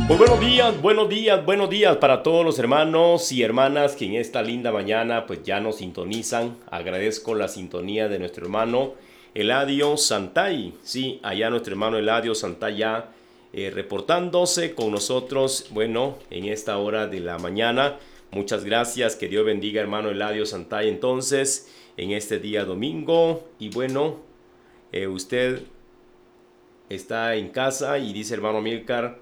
Muy buenos días para todos los hermanos y hermanas que en esta linda mañana pues ya nos sintonizan. Agradezco la sintonía de nuestro hermano Eladio Santay. Sí, allá nuestro hermano Eladio Santay ya reportándose con nosotros, bueno, en esta hora de la mañana. Muchas gracias, que Dios bendiga hermano Eladio Santay entonces en este día domingo. Y bueno, usted está en casa y dice hermano Milcar,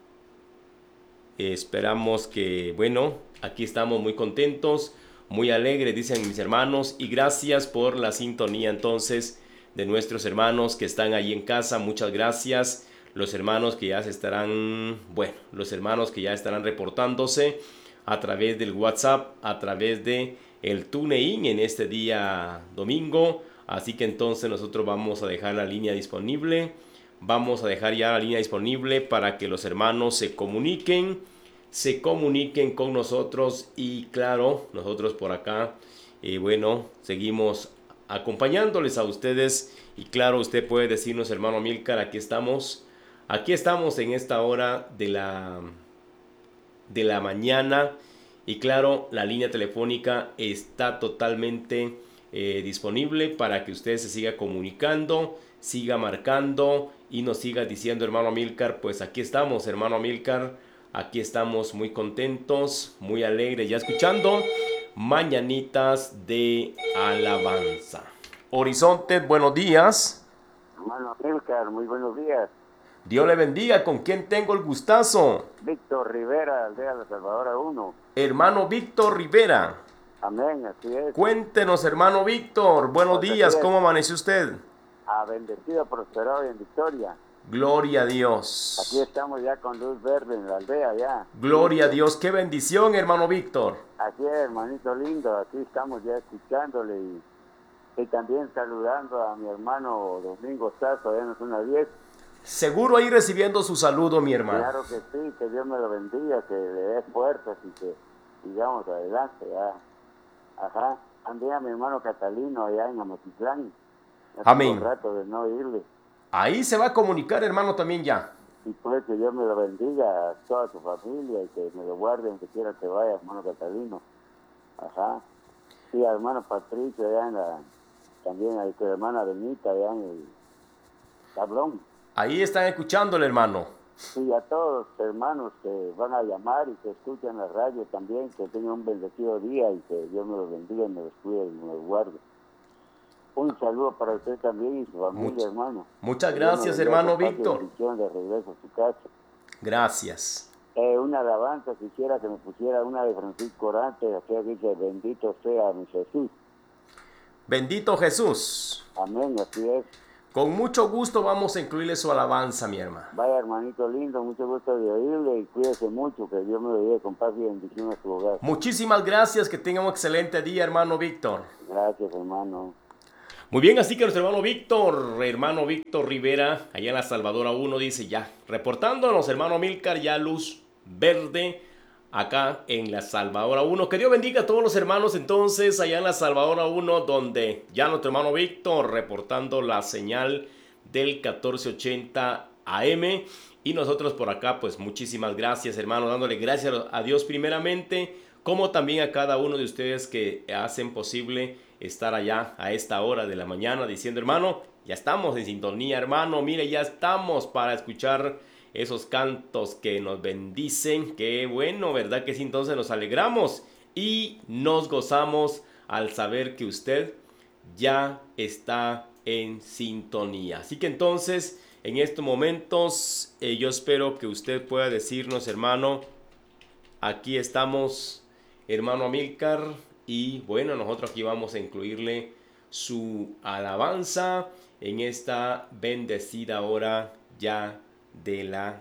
esperamos que, bueno, aquí estamos muy contentos, muy alegres, dicen mis hermanos, y gracias por la sintonía entonces de nuestros hermanos que están ahí en casa. Muchas gracias. Los hermanos que ya se estarán, bueno, los hermanos que ya estarán reportándose a través del WhatsApp, a través de el TuneIn en este día domingo. Así que entonces nosotros vamos a dejar la línea disponible. Vamos a dejar ya la línea disponible para que los hermanos se comuniquen con nosotros y claro, nosotros por acá, bueno, seguimos acompañándoles a ustedes y claro, usted puede decirnos, hermano Milcar, aquí estamos en esta hora de la mañana y claro, la línea telefónica está totalmente disponible para que usted se siga comunicando, siga marcando y nos siga diciendo, hermano Amílcar, pues aquí estamos, hermano Amílcar, aquí estamos muy contentos, muy alegres, ya escuchando mañanitas de alabanza. Horizonte, buenos días. Hermano Amílcar, muy buenos días. Dios le bendiga. ¿Con quién tengo el gustazo? Víctor Rivera, aldea La Salvadora 1. Hermano Víctor Rivera. Amén, así es. Cuéntenos, hermano Víctor. Buenos Pues días. así es. ¿Cómo amaneció usted? Bendecido, prosperado y en victoria. Gloria a Aquí Dios. estamos ya con luz verde en la aldea ya. Gloria a Listo. Dios. Qué bendición, hermano Víctor. Así es, hermanito lindo. Aquí estamos ya escuchándole y también saludando a mi hermano Domingo Sazo, allá en la zona 10. Seguro ahí recibiendo su saludo, mi hermano. Claro que sí, que Dios me lo bendiga, que le dé fuerzas y que sigamos adelante ya. Ajá. Andé a mi hermano Catalino allá en Amatitlán. Ya tengo Amén. rato de no irle. Ahí se va a comunicar, hermano, también ya. Y pues que Dios me lo bendiga a toda su familia y que me lo guarde donde quiera que vaya, hermano Catalino. Ajá. Sí, a hermano Patricio allá también a tu hermana Benita allá en el Tablón. Ahí están escuchándole, hermano. Sí, a todos los hermanos que van a llamar y que escuchan la radio también, que tengan un bendecido día y que Dios me los bendiga y me los cuide y me los guarde. Un saludo para usted también y su familia, hermano. Muchas gracias, hermano Víctor. De regreso a su casa. Gracias. Una alabanza, quisiera que me pusiera una de Francisco Orante, que dice, bendito sea mi Jesús. Bendito Jesús. Amén, así es. Con mucho gusto vamos a incluirle su alabanza, mi hermano. Vaya, hermanito lindo, mucho gusto de oírle y cuídese mucho, que Dios me lo lleve con paz y bendición a su hogar. Muchísimas gracias, que tenga un excelente día, hermano Víctor. Gracias, hermano. Muy bien, así que nuestro hermano Víctor Rivera, allá en La Salvadora 1, dice ya, reportándonos, hermano Milcar, ya luz verde acá en La Salvadora 1. Que Dios bendiga a todos los hermanos entonces allá en La Salvadora 1, donde ya nuestro hermano Víctor reportando la señal del 1480 AM. Y nosotros por acá, pues muchísimas gracias, hermano, dándole gracias a Dios primeramente, como también a cada uno de ustedes que hacen posible estar allá a esta hora de la mañana diciendo, hermano, ya estamos en sintonía, hermano, mire, ya estamos para escuchar esos cantos que nos bendicen. Qué bueno, ¿verdad que sí? Entonces nos alegramos y nos gozamos al saber que usted ya está en sintonía. Así que entonces, en estos momentos, yo espero que usted pueda decirnos, hermano, aquí estamos, hermano Amílcar, y bueno, nosotros aquí vamos a incluirle su alabanza en esta bendecida hora ya de la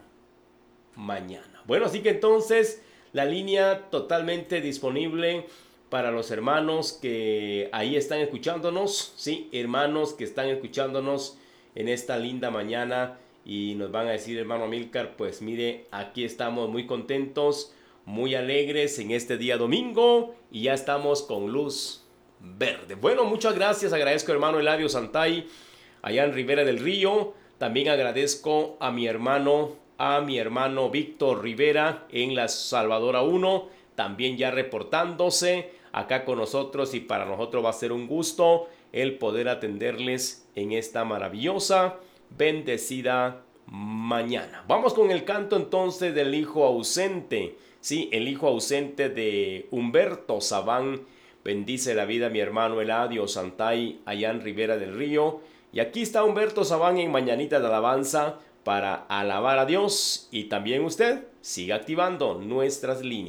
mañana. Bueno, así que entonces la línea totalmente disponible para los hermanos que ahí están escuchándonos, sí, hermanos que están escuchándonos en esta linda mañana y nos van a decir, hermano Amílcar, pues mire, aquí estamos muy contentos, muy alegres en este día domingo y ya estamos con luz verde. Bueno, muchas gracias, agradezco hermano Eladio Santay allá en Ribera del Río. También agradezco a mi hermano a mi hermano Víctor Rivera en La Salvadora 1, también ya reportándose acá con nosotros, y para nosotros va a ser un gusto el poder atenderles en esta maravillosa, bendecida mañana. Vamos con el canto entonces del hijo ausente. Sí, el hijo ausente de Humberto Sabán. Bendice la vida mi hermano Eladio Santay allá en Ribera del Río. Y aquí está Humberto Sabán en Mañanita de Alabanza para alabar a Dios. Y también usted siga activando nuestras líneas.